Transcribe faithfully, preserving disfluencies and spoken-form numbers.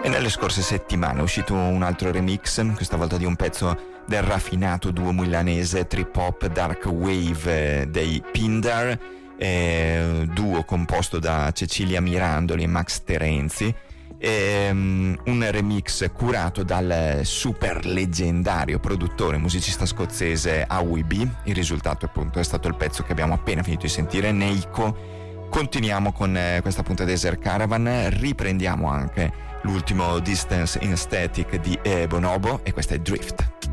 E nelle scorse settimane è uscito un altro remix, questa volta di un pezzo del raffinato duo milanese trip hop dark wave dei Pindar, eh, duo composto da Cecilia Mirandoli e Max Terenzi, eh, un remix curato dal super leggendario produttore musicista scozzese Howie B. Il risultato appunto è stato il pezzo che abbiamo appena finito di sentire, Neiko. Continuiamo con eh, questa puntata di Desert Caravan, riprendiamo anche l'ultimo Distance in Static di eh, Bonobo, e questa è Drift.